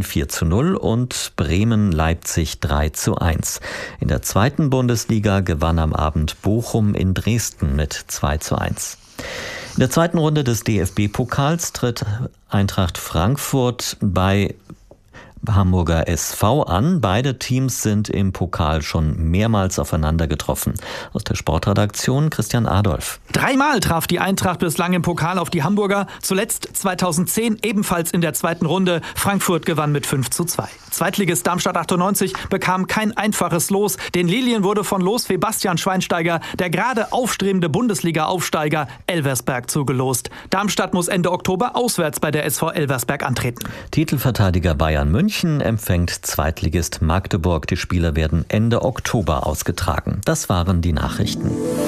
München 4:0 und Bremen-Leipzig 3:1. In der zweiten Bundesliga gewann am Abend Bochum in Dresden mit 2:1. In der zweiten Runde des DFB-Pokals tritt Eintracht Frankfurt bei Hamburger SV an. Beide Teams sind im Pokal schon mehrmals aufeinander getroffen. Aus der Sportredaktion Christian Adolf. 3-mal traf die Eintracht bislang im Pokal auf die Hamburger. Zuletzt 2010 ebenfalls in der zweiten Runde. Frankfurt gewann mit 5:2. Zweitligist Darmstadt 98 bekam kein einfaches Los. Den Lilien wurde von Losfee Bastian Schweinsteiger der gerade aufstrebende Bundesliga-Aufsteiger Elversberg zugelost. Darmstadt muss Ende Oktober auswärts bei der SV Elversberg antreten. Titelverteidiger Bayern München empfängt Zweitligist Magdeburg. Die Spiele werden Ende Oktober ausgetragen. Das waren die Nachrichten.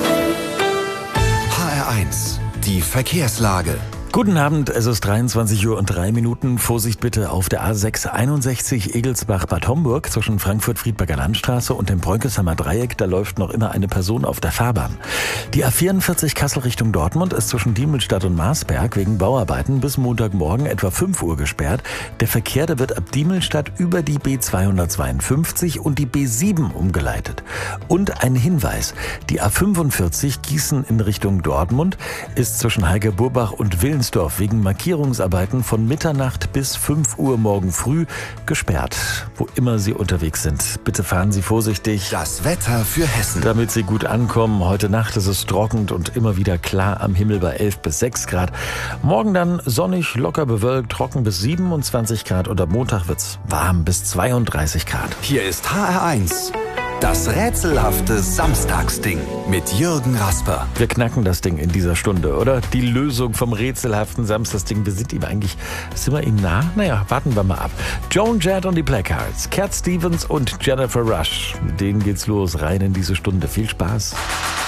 HR1, die Verkehrslage. Guten Abend, es ist 23:03 Uhr. Vorsicht bitte auf der A6 61 Egelsbach-Bad Homburg zwischen Frankfurt-Friedberger Landstraße und dem Breunkesheimer Dreieck. Da läuft noch immer eine Person auf der Fahrbahn. Die A44 Kassel Richtung Dortmund ist zwischen Diemelstadt und Marsberg wegen Bauarbeiten bis Montagmorgen etwa 5 Uhr gesperrt. Der Verkehr, der wird ab Diemelstadt über die B252 und die B7 umgeleitet. Und ein Hinweis, die A45 Gießen in Richtung Dortmund ist zwischen Heike-Burbach und Willensdorf wegen Markierungsarbeiten von Mitternacht bis 5 Uhr morgen früh gesperrt. Wo immer Sie unterwegs sind, bitte fahren Sie vorsichtig. Das Wetter für Hessen. Damit Sie gut ankommen, heute Nacht ist es trocken und immer wieder klar am Himmel bei 11 bis 6 Grad. Morgen dann sonnig, locker bewölkt, trocken bis 27 Grad und am Montag wird's warm bis 32 Grad. Hier ist HR1. Das rätselhafte Samstagsding mit Jürgen Rasper. Wir knacken das Ding in dieser Stunde, oder? Die Lösung vom rätselhaften Samstagsding. Sind wir ihm nah? Naja, warten wir mal ab. Joan Jett und die Blackhearts, Cat Stevens und Jennifer Rush. Mit denen geht's los, rein in diese Stunde. Viel Spaß.